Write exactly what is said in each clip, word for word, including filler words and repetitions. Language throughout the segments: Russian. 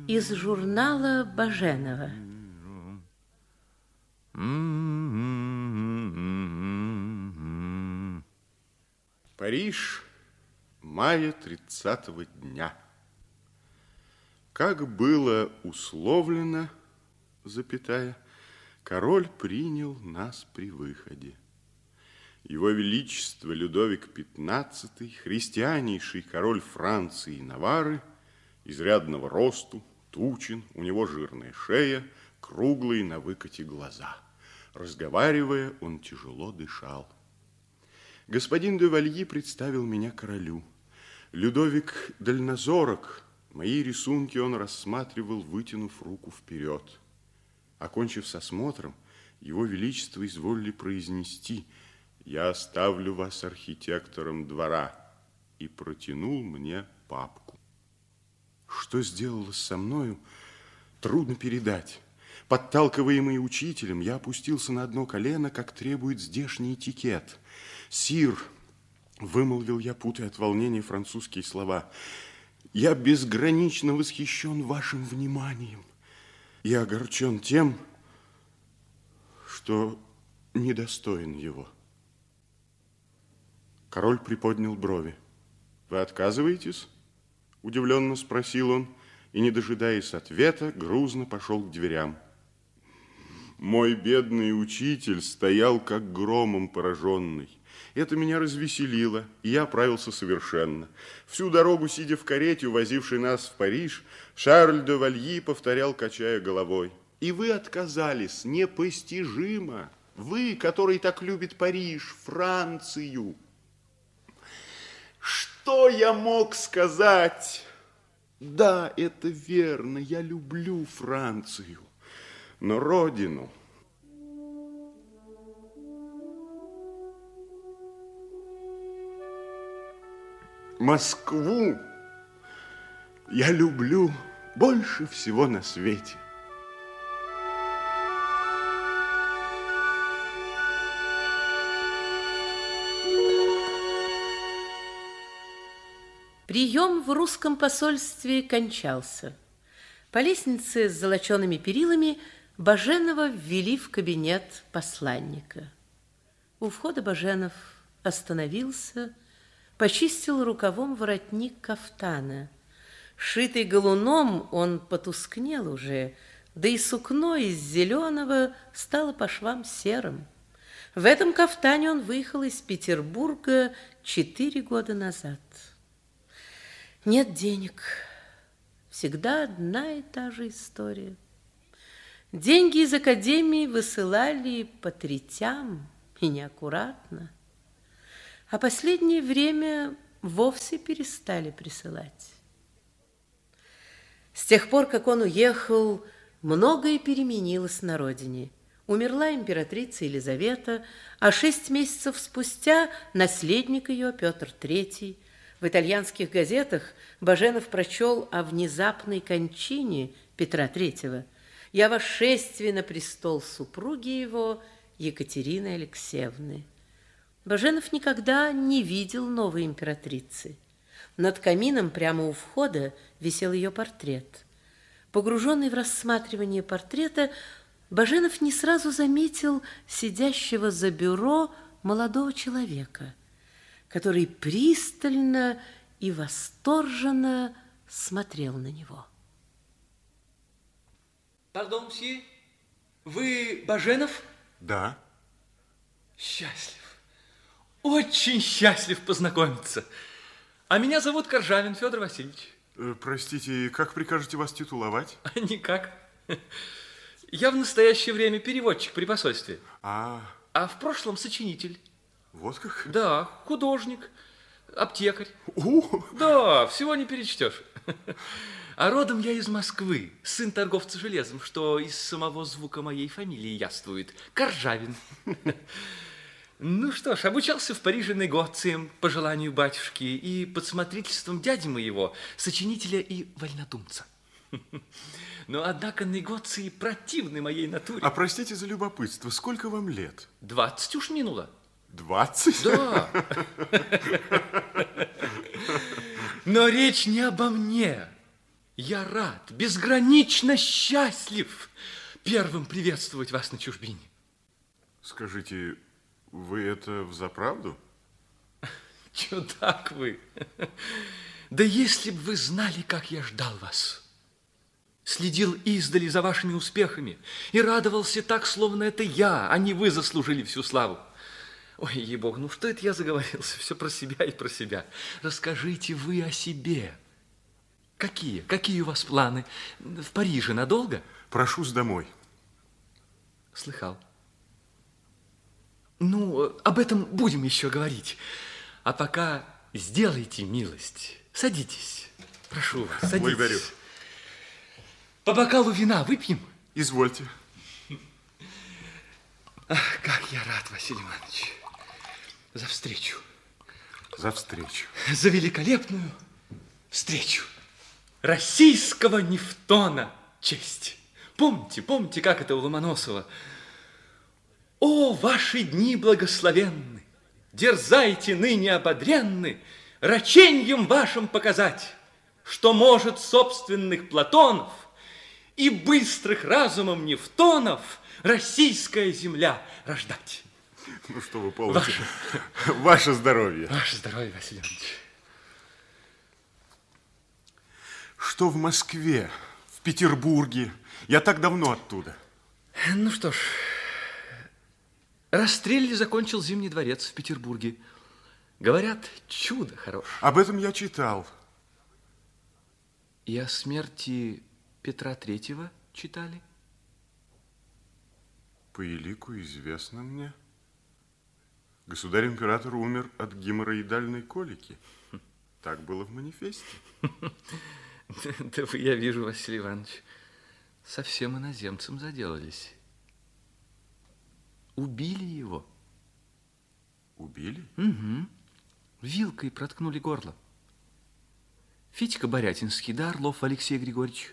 Из журнала Баженова. Париж, мая тридцатого дня. Как было условлено, запятая, король принял нас при выходе. Его Величество Людовик пятнадцатый, христианнейший король Франции и Наварры, изрядного росту, тучен, у него жирная шея, круглые на выкате глаза. Разговаривая, он тяжело дышал. Господин де Вальи представил меня королю. Людовик дальнозорок, мои рисунки он рассматривал, вытянув руку вперед. Окончив с осмотром, его Величество изволили произнести: «Я оставлю вас архитектором двора», и протянул мне папку. Что сделалось со мною, трудно передать. Подталкиваемый учителем, я опустился на одно колено, как требует здешний этикет. «Сир», — вымолвил я, путая от волнения французские слова, — «я безгранично восхищен вашим вниманием. Я огорчен тем, что недостоин его». Король приподнял брови. «Вы отказываетесь?» — удивленно спросил он, и, не дожидаясь ответа, грузно пошел к дверям. Мой бедный учитель стоял, как громом пораженный. Это меня развеселило, и я оправился совершенно. Всю дорогу, сидя в карете, увозившей нас в Париж, Шарль де Вальи повторял, качая головой: «И вы отказались, непостижимо! Вы, который так любит Париж, Францию!» Что я мог сказать? Да, это верно, я люблю Францию, но родину... Москву я люблю больше всего на свете. Прием в русском посольстве кончался. По лестнице с золочеными перилами Баженова ввели в кабинет посланника. У входа Баженов остановился, почистил рукавом воротник кафтана. Шитый галуном, он потускнел уже, да и сукно из зеленого стало по швам серым. В этом кафтане он выехал из Петербурга четыре года назад. Нет денег. Всегда одна и та же история. Деньги из академии высылали по третям и неаккуратно. А последнее время вовсе перестали присылать. С тех пор, как он уехал, многое переменилось на родине. Умерла императрица Елизавета, а шесть месяцев спустя наследник ее Петр Третий. В итальянских газетах Баженов прочел о внезапной кончине Петра Третьего и о восшествии на престол супруги его Екатерины Алексеевны. Баженов никогда не видел новой императрицы. Над камином прямо у входа висел ее портрет. Погруженный в рассматривание портрета, Баженов не сразу заметил сидящего за бюро молодого человека, который пристально и восторженно смотрел на него. Пардон, мсье, вы Баженов? Да. Счастлив, очень счастлив познакомиться. А меня зовут Коржавин Федор Васильевич. Э, простите, как прикажете вас титуловать? Никак. Я в настоящее время переводчик при посольстве. А, А в прошлом сочинитель. вот как? Да, художник, аптекарь. У! Да, всего не перечтешь. А родом я из Москвы, сын торговца железом, что из самого звука моей фамилии яствует. Коржавин. Ну что ж, обучался в Париже негоциям по желанию батюшки и под смотрительством дяди моего, сочинителя и вольнодумца. Но, однако, негоции противны моей натуре. А простите за любопытство, сколько вам лет? Двадцать уж минуло. Двадцать? Да. Но речь не обо мне. Я рад, безгранично счастлив первым приветствовать вас на чужбине. Скажите, вы это взаправду? Чудак вы. Да если бы вы знали, как я ждал вас. Следил издали за вашими успехами и радовался так, словно это я, а не вы заслужили всю славу. Ой, ей-богу, ну что это я заговорился? Все про себя и про себя. Расскажите вы о себе. Какие? Какие у вас планы? В Париже надолго? Прошусь домой. Слыхал. Ну, об этом будем еще говорить. А пока сделайте милость. Садитесь. Прошу вас, садитесь. Благодарю. По бокалу вина выпьем? Извольте. Ах, как я рад, Василий Иванович. За встречу. За встречу. За великолепную встречу. Российского Нефтона честь. Помните, помните, как это у Ломоносова? О, ваши дни благословенны! Дерзайте ныне ободренны раченьем вашим показать, что может собственных Платонов и быстрых разумом Нефтонов российская земля рождать. Ну что вы полностью. Ваше... Ваше здоровье. Ваше здоровье, Василий Иванович. Что в Москве, в Петербурге? Я так давно оттуда. Ну что ж, Растрелли закончил Зимний дворец в Петербурге. Говорят, чудо хорошее. Об этом я читал. И о смерти Петра Третьего читали? По елику известно мне. Государь-император умер от геморроидальной колики. Так было в манифесте. Да вы, я вижу, Василий Иванович, совсем иноземцем заделались. Убили его. Убили? Угу. Вилкой проткнули горло. Федька Борятинский, да Орлов Алексей Григорьевич.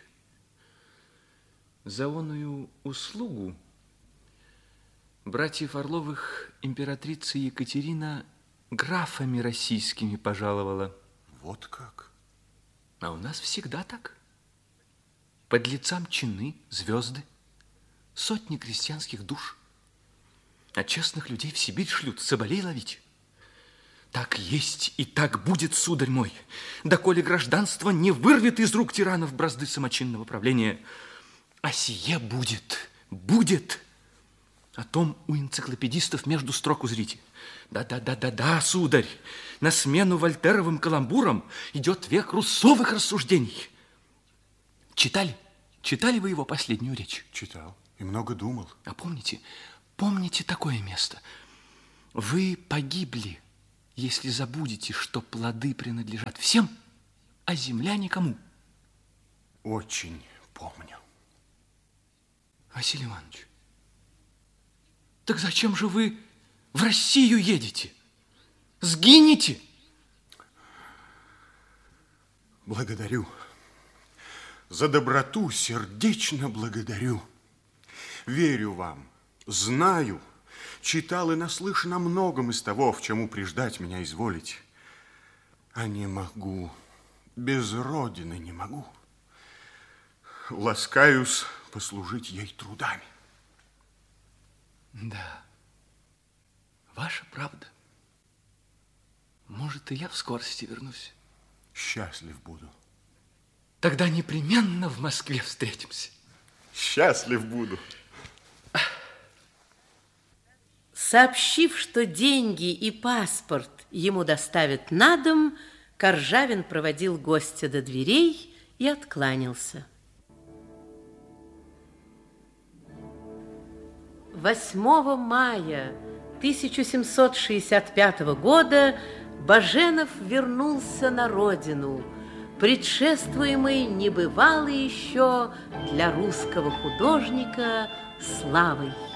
За оную услугу братьев Орловых императрица Екатерина графами российскими пожаловала. Вот как? А у нас всегда так. Под лицам чины, звезды, сотни крестьянских душ. А честных людей в Сибирь шлют соболей ловить. Так есть и так будет, сударь мой, доколе гражданство не вырвет из рук тиранов бразды самочинного правления. А сие будет, будет. О том у энциклопедистов между строк узрите. Да-да-да-да-да, сударь, на смену вольтеровым каламбурам идет век руссовых рассуждений. Читали? Читали вы его последнюю речь? Читал и много думал. А помните, помните такое место? Вы погибли, если забудете, что плоды принадлежат всем, а земля никому. Очень помню. Василий Иванович, так зачем же вы в Россию едете? Сгинете? Благодарю. За доброту сердечно благодарю. Верю вам, знаю, читал и наслышан о многом из того, в чем упреждать меня изволите. А не могу, без родины не могу. Ласкаюсь послужить ей трудами. Да, ваша правда. Может, и я в скорости вернусь. Счастлив буду. Тогда непременно в Москве встретимся. Счастлив буду. Сообщив, что деньги и паспорт ему доставят на дом, Коржавин проводил гостя до дверей и откланялся. восьмого мая тысяча семьсот шестьдесят пятого года Баженов вернулся на родину, предшествуемый небывалой еще для русского художника славой.